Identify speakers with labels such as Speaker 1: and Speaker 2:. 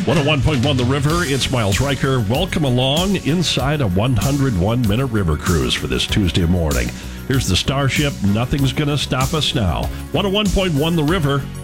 Speaker 1: 101.1 The River, it's Miles Riker. Welcome along inside a 101-minute river cruise for this Tuesday morning. Here's the Starship. Nothing's going to stop us now. 101.1 The River,